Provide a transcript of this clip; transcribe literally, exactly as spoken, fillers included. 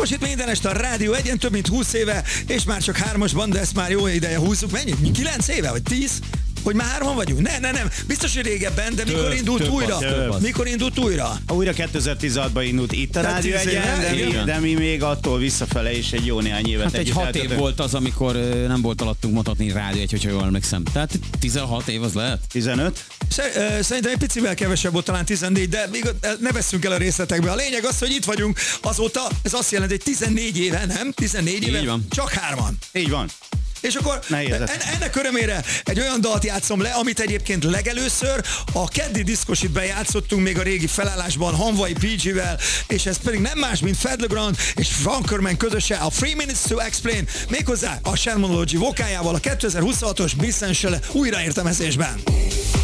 Diszkosít minden este a Rádió Egyen több mint húsz éve, és már csak hármasban, de ezt már jó ideje húzzuk. Mennyi? kilenc éve, vagy tíz? Hogy már hárman vagyunk? Ne, ne, nem. Biztos, hogy régebben, de mikor Több, indult több újra? az, több az. Mikor indult újra? Újra kétezer-tizenhatban indult itt a Tehát Rádió tíz Egyen, éve, de, mi- igen. de mi még attól visszafele is egy jó néhány évet Hát egy együtt hat év eltöltöttünk. volt az, amikor ö, nem volt alattunk mutatni Rádió Egy, hogyha jól emlékszem. Tehát tizenhat év az lehet? tizenöt? Szerintem egy picivel kevesebb volt, talán tizennégy, de még ne vesszünk el a részletekbe. A lényeg az, hogy itt vagyunk azóta, ez azt jelenti, hogy tizennégy éve, nem? tizennégy éve, Így van. csak hárman. Így van. És akkor Nehéz ez. en, ennek örömére egy olyan dalt játszom le, amit egyébként legelőször a keddi diszkositben játszottunk még a régi felállásban Hanvai pé gé-vel, és ez pedig nem más, mint Fed Legrand és Frankerman közöse a Three Minutes to Explain, méghozzá a Shermanology vokájával a kétezer-huszonhatos Bissensele újraértelmezésben.